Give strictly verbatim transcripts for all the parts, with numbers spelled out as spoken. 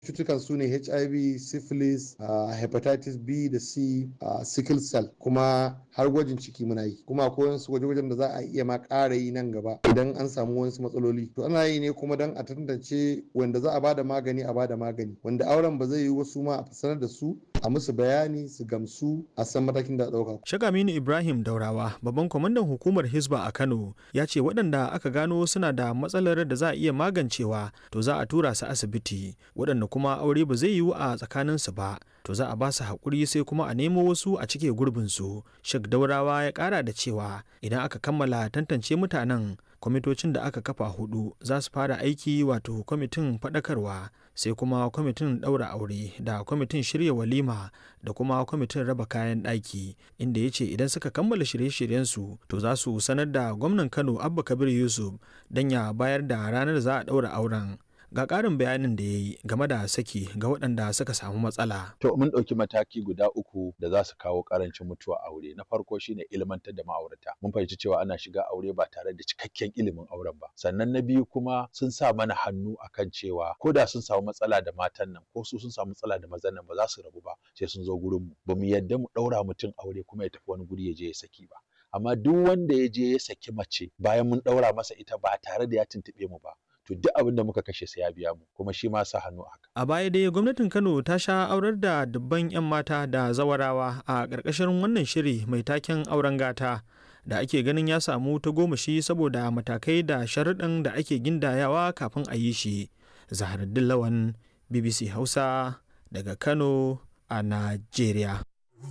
Cututtukan su ne H I V, syphilis, uh, hepatitis B da C, uh, sickle cell, kuma har gwajin ciki muna yi, kuma akwai wasu gwaje-gwajen da za a iya ma ƙara yi nan gaba idan an samu wasu matsaloli. To ana yi ne kuma don a tantance wanda za a bada magani a bada magani, wanda auren ba zai yi wasu ma a sanar da su, a musu bayani su gamsu, a san matakin da ɗauka. Shagaminu Ibrahim Daurawa, babban kwamandan hukumar Hisba a Kano, ya ce waɗanda aka gano suna da matsalar da za a iya magancewa to za a tura su asibiti, waɗanda kuma aure ba zai yiwu a tsakaninsu ba to za a ba su haƙuri sai kuma a nemo wasu a cike gurbinsu. Sheikh Daurawa ya ƙara da cewa idan aka kammala tantance mutanen, kwamitocin da aka kafa hudu za su fara aiki, wato kwamitin faɗakarwa, sai kuma kwamitin ɗaura aure da kwamitin shirya walima da kuma kwamitin raba kayan ɗaki, inda ya ce idan suka kammala shirye-shiryensu to za su sanar da gwamnan Kano Abba Kabir Yusuf don ya bayar da ranar za a ɗaura auren. Ga ƙarin bayanin da ya yi game da saki ga waɗanda suka samu matsala. To mun ɗauki mataki guda uku da za su kawo ƙarancin mutuwa aure. Na farko shine ilmantar da ma'aurata. Mun fahimci cewa ana shiga aure ba tare da cikakken ilimin auren ba. Sannan na biyu kuma sun sa mana hannu akan cewa ko da sun samu matsala da matan nan ko su sun samu matsala da mazan nan ba za su rabu ba sai sun zo gurin mu. Ba mu yadda mu ɗaura mutum aure kuma ya tafi wani guri ya je ya saki ba. Amma duk wanda ya je ya saki mace bayan mun ɗaura masa ita ba tare da ya tuntuɓe mu ba, to duk abin da muka kashe sai ya biya mu, kuma shi ma sa hannu haka. A baya dai gwamnatin Kano ta sha aurar da dubban 'yan mata da zawarawa a ƙarƙashin wannan shiri mai taken auren gata da ake ganin ya samu tagomashi saboda matakai da sharuɗan da ake gindayawa kafin a yi shi. Zaharuddin Lawan, B B C Hausa daga Kano a Najeriya.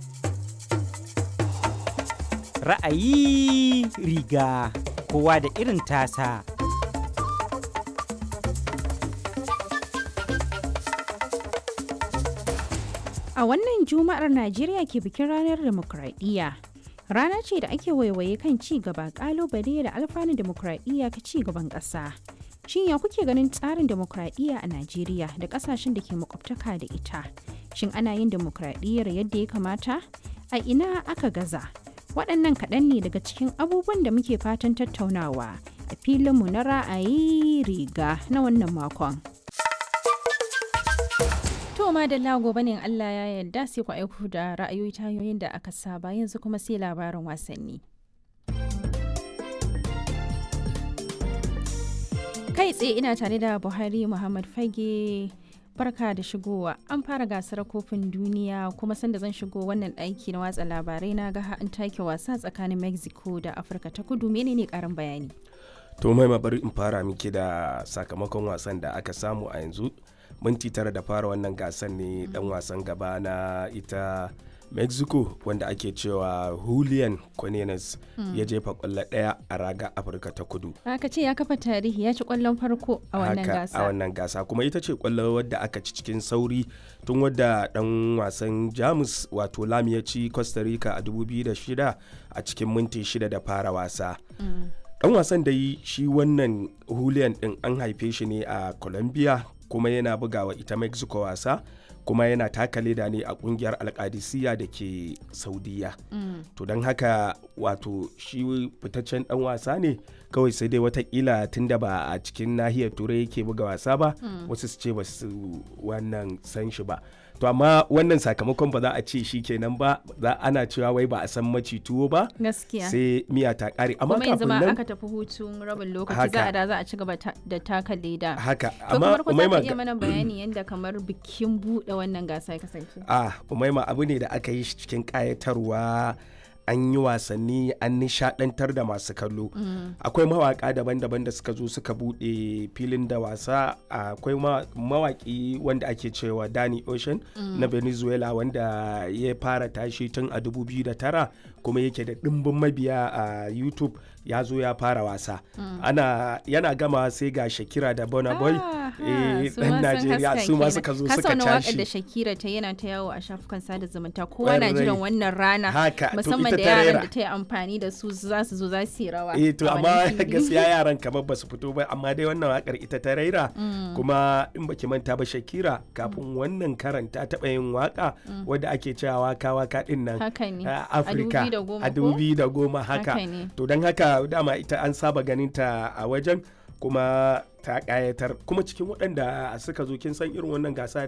Ra'ayi riga kowa da irin tasa. A wannan Juma'ar Najeriya ke bikin ranar demokradiyya. Rana ce da ake waiwaye kan ci gaba, kalubale da alfanun demokradiyya ka ci gaban ƙasa. Shin ya kuke ganin tsarin demokradiyya a Najeriya da ƙasashen da ke makwabtaka da ita? Shin ana yin demokradiyyar yadda ya kamata? A ina aka gaza? Waɗannan kaɗan ne daga cikin abubuwan da muke fatan tattaunawa a filinmu na ra'ayi riga na wannan makon. To madalla gobe ne Allah ya yarda sai ku aiko da ra'ayoyi ta hanyoyin da aka saba, yanzu kuma sai labarin wasanni. Kai tsaye ina tare da Buhari Muhammad Fage. Barka da shigowa. An fara gasar kofin duniya kuma sanda zan shigo wannan ɗaki na watsa labarai na ga an take wasa tsakanin Mexico da Afirka ta Kudu. Menene karin bayani? To mai bari in fara miki da sakamakon wasan da aka samu a yanzu. Minti tara da fara wannan gasar ne dan wasan gaba na ita Mexico wanda ake cewa Julian Quinones mm. ya jefa kwallo daya a raga Afirka ta Kudu. Aka ce ya kafa tarihi, ya ci kwallon farko a wannan gasa. A wannan gasa kuma ita ce kwallo wadda aka ci cikin sauri tun wadda dan wasan Jamus wato Lam ya ci Costa Rica a dubu biyu da shida a cikin minti shida da fara wasa. Mm. Dan wasan da yi shi wannan Julian din an haife shi ne a Colombia kuma yana bugawa ita Mexico wasa. kuma yana taka leda ne a kungiyar alkadisiya da ke saudiya mm. to don haka wato shi fitaccen dan wasa ne kawai sai dai watakila tunda ba a cikin nahiyar turai yake buga wasa ba mm. wasu su ce ba su wannan san shi ba, to amma wannan sakamakon ba za a ce shi kenan ba, za ana cewa wai ba a san maci tuwo ba gaskiya sai miya ta kare. Amma kuma yanzu ma aka tafi hutun rabin lokaci za a da za a ci gaba da taka leda haka. To amma kamar ku za ka iya mana bayani yadda kamar bikin buɗe wannan gasa ya kasance? Ah, Umaima, abu ne da aka yi shi cikin ƙayatarwa, an yi wasanni, an nishadantar da masu kallo. Mm. Akwai mawaka daban-daban da suka zo suka bude filin da wasa. Akwai mawaki wanda ake cewa Danny Ocean mm. na Venezuela wanda ya fara tashi tun a dubu biyu da tara kuma yake da dimbin mabiya a YouTube, ya zo ya fara wasa. Mm. Ana yana gama sai ga Shakira da Burna Boy eh dan Najeriya su ma suka zo suka tashi. Da Shakira ta yana ta yawo a shafukan sada zumunta, kowa na jiran wannan rana haka, musamman da yaran da ta yi amfani da su za su zo za su yi rawa. Eh to amma gaskiya yaran kamar ba su fito ba, amma dai wannan wakar ita ta raira. Mm. Kuma in baki manta ba Shakira kafin mm. wannan karan ta taba yin waka mm. wadda ake cewa waka waka din nan a Afirka a dubu biyu da goma haka. To don haka dama ita an saba ganin ta a wajen kuma ta kayatar, kuma cikin waɗanda suka zo kin san irin wannan gasa